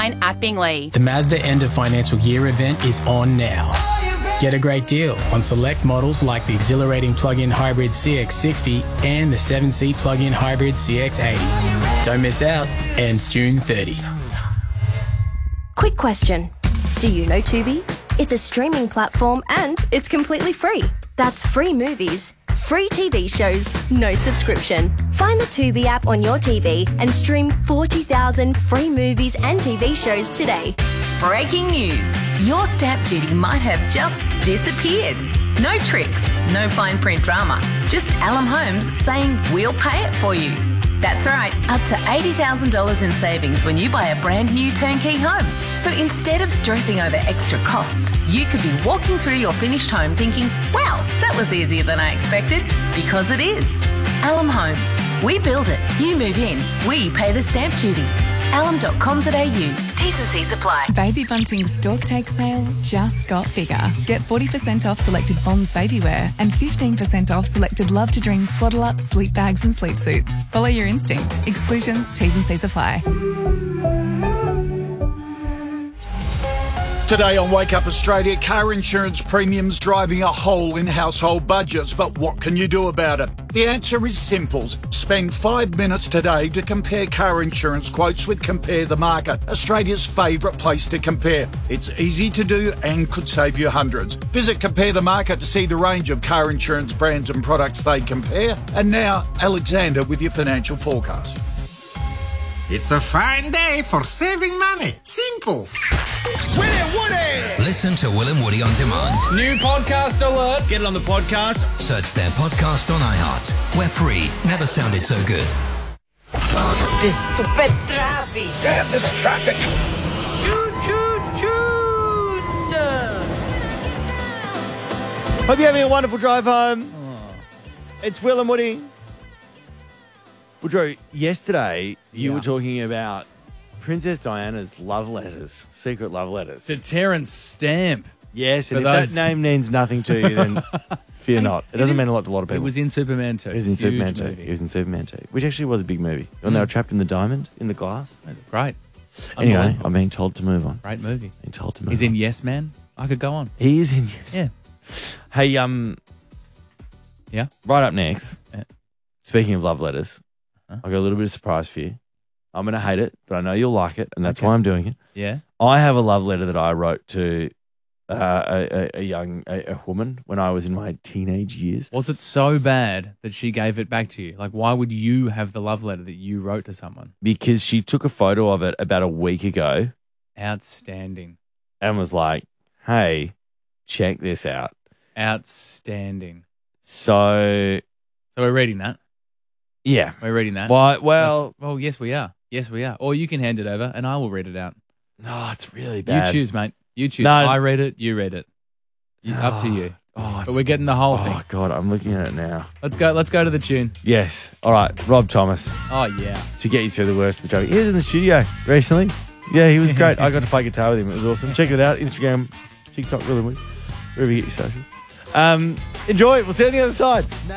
online at Bingley. The Mazda end of financial year event is on now. Get a great deal on select models like the exhilarating plug-in hybrid CX-60 and the 7-seat plug-in hybrid CX-80. Don't miss out. Ends June 30. Quick question. Do you know Tubi? It's a streaming platform and it's completely free. That's free movies, free TV shows, no subscription. Find the Tubi app on your TV and stream 40,000 free movies and TV shows today. Breaking news. Your stamp duty might have just disappeared. No tricks, no fine print drama. Just Alum Homes saying we'll pay it for you. That's right, up to $80,000 in savings when you buy a brand new turnkey home. So instead of stressing over extra costs, you could be walking through your finished home thinking, wow, that was easier than I expected. Because it is. Alum Homes. We build it, you move in, we pay the stamp duty. alum.com.au. T's and C's apply. Baby Bunting's Stork Take sale just got bigger. Get 40% off selected Bonds babywear and 15% off selected Love to Dream swaddle up, sleep bags and sleep suits. Follow your instinct. Exclusions, T's and C's apply. Today on Wake Up Australia, car insurance premiums driving a hole in household budgets. But what can you do about it? The answer is simple. Spend 5 minutes today to compare car insurance quotes with Compare the Market, Australia's favourite place to compare. It's easy to do and could save you hundreds. Visit Compare the Market to see the range of car insurance brands and products they compare. And now, Alexander with your financial forecast. It's a fine day for saving money. Simples. Will and Woody! Listen to Will and Woody on demand. New podcast alert. Get it on the podcast. Search their podcast on iHeart. We're free. Never sounded so good. This stupid traffic. Damn this traffic. Hope you're having a wonderful drive home. It's Will and Woody. Well, Drew, yesterday you were talking about Princess Diana's love letters, secret love letters. To Terence Stamp. Yes, and if that name means nothing to you, then fear not. It doesn't mean a lot to a lot of people. It was in Superman 2. It was in Superman 2. It was in Superman 2, which actually was a big movie. When they were trapped in the diamond, in the glass. Great. Anyway, I'm being told to move on. Great movie. Being told to move He's on. in Yes Man. I could go on. He is in Yes Yeah. Hey, Yeah? right up next, Yeah. speaking of love letters, I've got a little bit of surprise for you. I'm going to hate it, but I know you'll like it, and that's why I'm doing it. Yeah. I have a love letter that I wrote to a woman when I was in my teenage years. Was it so bad that she gave it back to you? Like, why would you have the love letter that you wrote to someone? Because she took a photo of it about a week ago. Outstanding. And was like, hey, check this out. Outstanding. So we're reading that? Yeah. We're reading that? Well, yes, we are. Yes, we are. Or you can hand it over and I will read it out. No, it's really bad. You choose, mate. You choose. No. I read it, you read it. Up to you. But we're getting the whole thing. Oh, God, I'm looking at it now. Let's go to the tune. Yes. All right, Rob Thomas. Oh, yeah. To get you through the worst of the traffic. He was in the studio recently. Yeah, he was great. I got to play guitar with him. It was awesome. Check it out. Instagram, TikTok, really weird. Wherever you get your socials. Enjoy. We'll see you on the other side.